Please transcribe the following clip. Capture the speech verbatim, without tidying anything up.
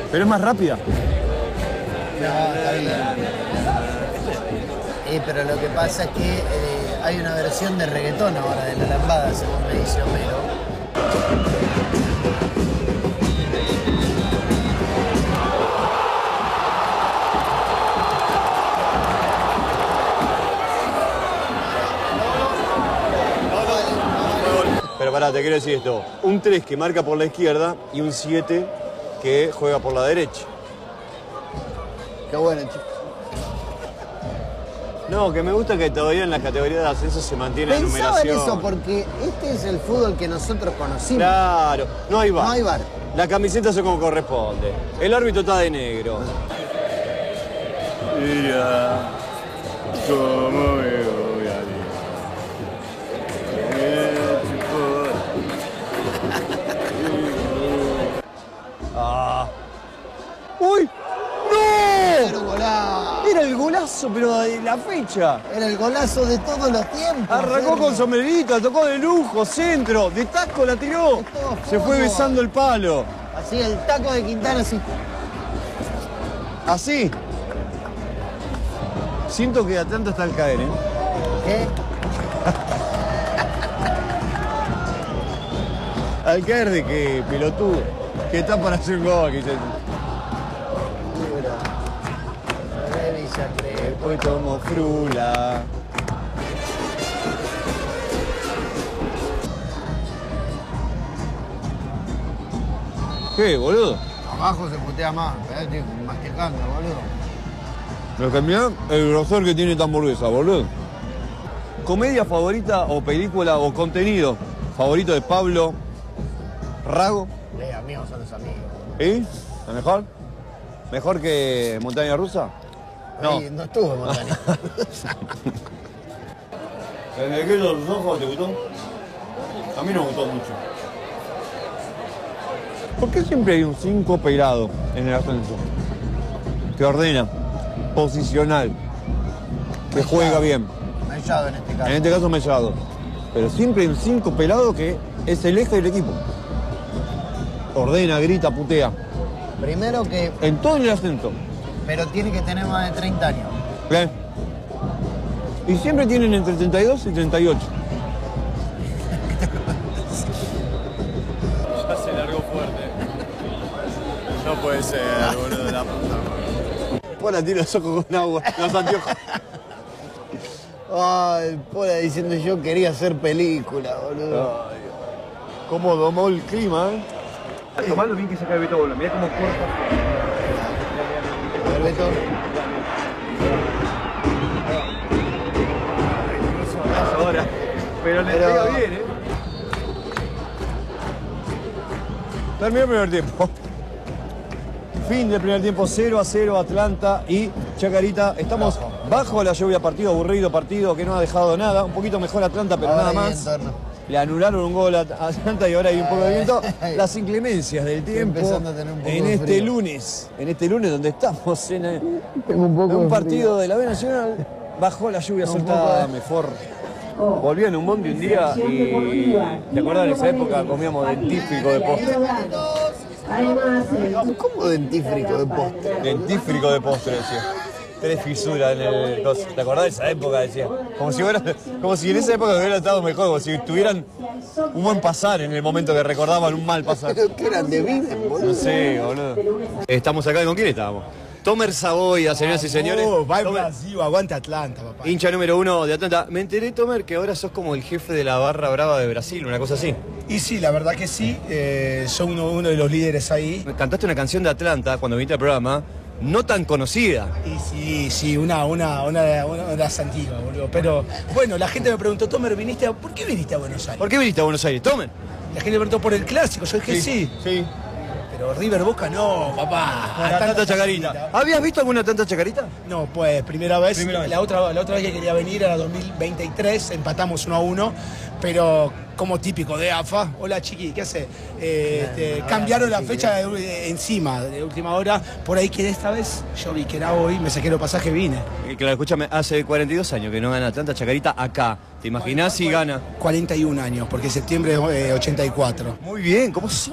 Pero es más rápida. No, está bien. Eh, pero lo que pasa es que eh, hay una versión de reggaetón ahora de la lambada, según me dice Homero. Pero pará, te quiero decir esto. Un tres que marca por la izquierda y un siete que juega por la derecha. Qué bueno, chico. No, que me gusta que todavía en las categorías de ascenso se mantiene la Pensaba en numeración. eso porque este es el fútbol que nosotros conocimos. Claro, no hay bar. No hay bar. La camiseta es como corresponde. El árbitro está de negro. Mira cómo me voy a ir. Ah. ¡Uy! ¡No! Era un golazo. Era el golazo, pero de la fecha. Era el golazo de todos los tiempos. Arrancó Sergio. con sombrerita, tocó de lujo, centro, de taco la tiró. Es todo Se fue fútbol. besando el palo. Así, el taco de Quintana, así. Así. Siento que Atlanta está al caer, ¿eh? ¿Qué? Al caer de que pelotudo. Que está para hacer un gol. Que se... Revisa, creo. Después tomo frula. ¿Qué, boludo? Abajo se putea más, pero estoy masticando, boludo. Pero que mirá el grosor que tiene esta hamburguesa, boludo. ¿Comedia favorita o película o contenido favorito de Pablo Rago? Eh, amigos son los amigos. ¿Y? ¿La mejor? ¿Mejor que Montaña Rusa? No. Sí, no estuvo en montaña. ¿Desde que los ojos te gustó? A mí no me gustó mucho. ¿Por qué siempre hay un cinco pelado en el ascenso? Que ordena, posicional, que juega bien. Mellado en este caso. En este caso Mellado. Pero siempre hay un cinco pelado que es el eje del equipo. Ordena, grita, putea. Primero que... En todo el ascenso. Pero tiene que tener más de treinta años. ¿Ves? Y siempre tienen entre treinta y dos y treinta y ocho. Ya se largó fuerte. No puede ser, boludo, la puta. Pola tiene los ojos con agua, los anteojos. Ay, Pola diciendo yo quería hacer película, boludo. Ay, cómo domó el clima, ¿eh? Tomando bien que saca el Beto Bola, mirá cómo corta. A ver, Beto. Ahora, pero le Pero- pega bien, ¿eh? Terminó el primer tiempo. Fin del primer tiempo, cero a cero Atlanta y Chacarita. Estamos bajo la lluvia, partido aburrido, partido que no ha dejado nada. Un poquito mejor Atlanta, pero Ahora nada hay más. entorno. Le anularon un gol a Atlanta y ahora hay un poco de viento. Las inclemencias del tiempo empezando a tener un poco en de este frío. lunes. En este lunes donde estamos en el- Tengo un poco en un de partido de la B Nacional. Bajó la lluvia Un soltada poco de- mejor. Volví en un bondi un día y... ¿Te acuerdas de esa época? Comíamos dentífrico de postre. ¿Cómo dentífrico de postre? Dentífrico de postre, decía. Tres fisuras en el coso. ¿Te acordás de esa época? Decía. Como si, hubiera, como si en esa época hubiera estado mejor, como si tuvieran un buen pasar en el momento que recordaban un mal pasar. Creo que eran de vida, boludo. No sé, boludo. Estamos acá, ¿con quién estábamos? Tomer Saboya, señoras y señores. Oh, va el Tomer, Brasil, aguanta Atlanta, papá. hincha número uno de Atlanta. Me enteré, Tomer, que ahora sos como el jefe de la barra brava de Brasil, una cosa así. Y sí, la verdad que sí, eh, soy uno, uno de los líderes ahí. Cantaste una canción de Atlanta cuando viniste al programa, no tan conocida. Y sí, sí, una, una, una, de- una de las antiguas, boludo. Pero bueno, la gente me preguntó, Tomer, ¿viniste a, ¿por qué viniste a Buenos Aires? ¿Por qué viniste a Buenos Aires? Tomer. La gente me preguntó por el clásico, yo dije sí. Sí. Pero River Boca no, papá. La Atlanta Chacarita. ¿Habías visto alguna Atlanta Chacarita? No, pues, primera vez. Primera vez. La, otra, la otra vez que quería venir era dos mil veintitrés, empatamos uno a uno, pero como típico de A F A. Hola, chiqui, ¿qué hace? Eh, este, cambiaron la fecha de- de- encima, de última hora, por ahí que esta vez yo vi que era hoy, me saqué los pasajes, vine. Eh, Claro, escúchame, hace cuarenta y dos años que no gana Atlanta Chacarita acá. ¿Te imaginás si gana? cuarenta y un años, porque septiembre es eh, ochenta y cuatro. Muy bien, ¿cómo sos?